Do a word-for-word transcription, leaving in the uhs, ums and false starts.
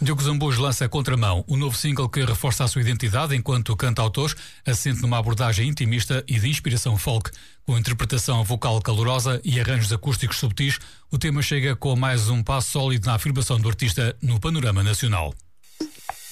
Diogo Zambujo lança Contramão, o novo single que reforça a sua identidade enquanto cantautor, assente numa abordagem intimista e de inspiração folk. Com interpretação vocal calorosa e arranjos acústicos subtis, o tema chega com mais um passo sólido na afirmação do artista no panorama nacional.